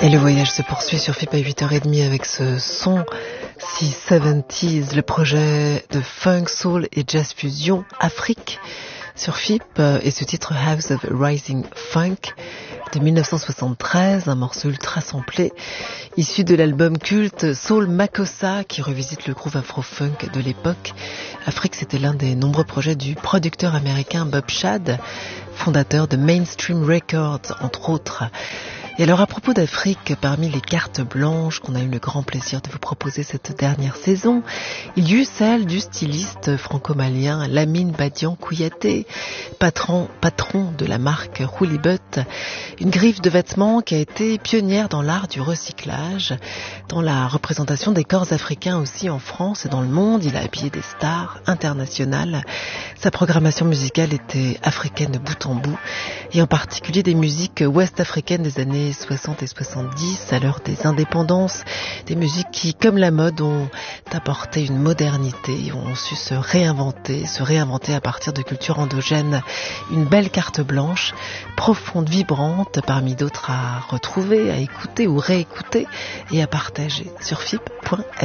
Et le voyage se poursuit sur FIP à 8h30 avec ce son si 70s, le projet de funk, soul et jazz fusion Afrique sur FIP et ce titre House of Rising Funk de 1973, un morceau ultra samplé issu de l'album culte Soul Makossa qui revisite le groove afro-funk de l'époque. Afrique, c'était l'un des nombreux projets du producteur américain Bob Shad, fondateur de Mainstream Records entre autres. Et alors à propos d'Afrique, parmi les cartes blanches qu'on a eu le grand plaisir de vous proposer cette dernière saison, il y eut celle du styliste franco-malien Lamine Badian Kouyaté, patron de la marque Hoolibut, une griffe de vêtements qui a été pionnière dans l'art du recyclage, dans la représentation des corps africains aussi en France et dans le monde. Il a habillé des stars internationales. Sa programmation musicale était africaine de bout en bout, et en particulier des musiques ouest-africaines des années 60 et 70, à l'heure des indépendances, des musiques qui, comme la mode, ont apporté une modernité, ont su se réinventer à partir de cultures endogènes. Une belle carte blanche, profonde, vibrante, parmi d'autres à retrouver, à écouter ou réécouter et à partager sur FIP.fr.